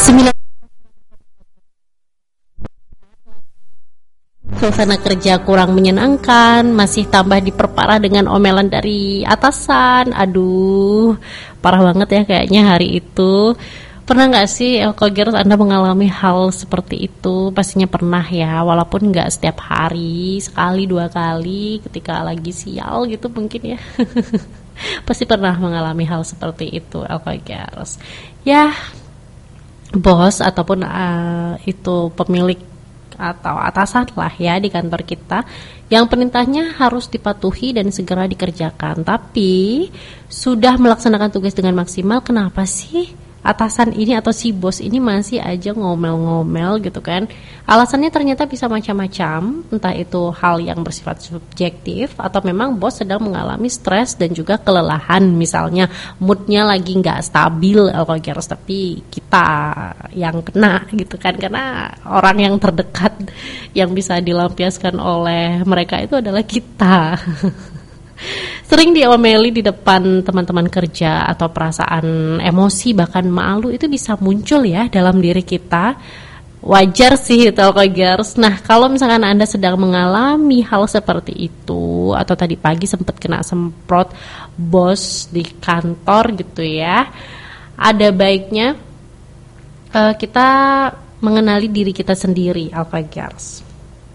Suasana kerja kurang menyenangkan, masih tambah diperparah dengan omelan dari atasan. Aduh, parah banget ya kayaknya hari itu. Pernah nggak sih Elkogers Anda mengalami hal seperti itu? Pastinya pernah ya, walaupun nggak setiap hari, sekali dua kali ketika lagi sial gitu mungkin ya. Pasti pernah mengalami hal seperti itu Elkogers. Ya, bos ataupun itu pemilik atau atasan lah ya di kantor kita yang perintahnya harus dipatuhi dan segera dikerjakan, tapi sudah melaksanakan tugas dengan maksimal, kenapa sih atasan ini atau si bos ini masih aja ngomel-ngomel gitu kan? Alasannya ternyata bisa macam-macam, entah itu hal yang bersifat subjektif atau memang bos sedang mengalami stres dan juga kelelahan, misalnya moodnya lagi nggak stabil Elkogers, tapi kita yang kena gitu kan, karena orang yang terdekat yang bisa dilampiaskan oleh mereka itu adalah kita. Sering diomeli di depan teman-teman kerja atau perasaan emosi bahkan malu itu bisa muncul ya dalam diri kita. Wajar sih itu Elkogers. Nah, kalau misalkan Anda sedang mengalami hal seperti itu atau tadi pagi sempat kena semprot bos di kantor gitu ya, ada baiknya kita mengenali diri kita sendiri Elkogers.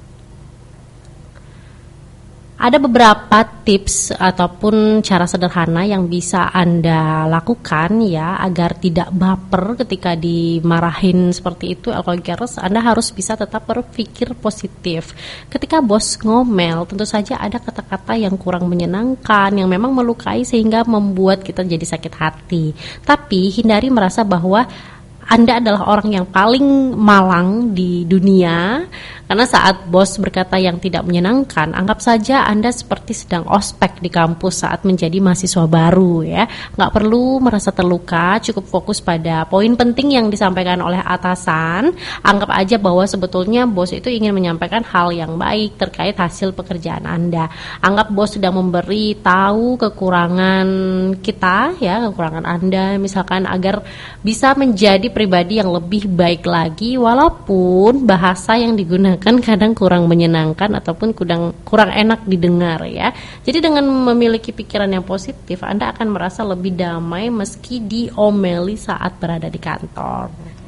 Ada beberapa tips ataupun cara sederhana yang bisa Anda lakukan ya agar tidak baper ketika dimarahin seperti itu Elkogers. Anda harus bisa tetap berpikir positif. Ketika bos ngomel, tentu saja ada kata-kata yang kurang menyenangkan, yang memang melukai sehingga membuat kita jadi sakit hati. Tapi hindari merasa bahwa Anda adalah orang yang paling malang di dunia, karena saat bos berkata yang tidak menyenangkan, anggap saja Anda seperti sedang ospek di kampus saat menjadi mahasiswa baru ya. Nggak perlu merasa terluka, cukup fokus pada poin penting yang disampaikan oleh atasan. Anggap aja bahwa sebetulnya bos itu ingin menyampaikan hal yang baik terkait hasil pekerjaan Anda. Anggap bos sedang memberi tahu kekurangan kita ya, kekurangan Anda misalkan, agar bisa menjadi pribadi yang lebih baik lagi, walaupun bahasa yang digunakan kadang kurang menyenangkan ataupun kurang enak didengar ya. Jadi dengan memiliki pikiran yang positif, Anda akan merasa lebih damai meski diomeli saat berada di kantor.